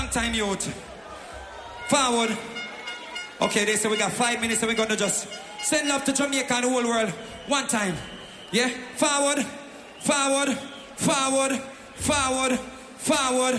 long time youth. Forward. Okay, they say we got 5 minutes and we're gonna just send love to Jamaica and the whole world. One time. Yeah? Forward, forward, forward, forward, forward,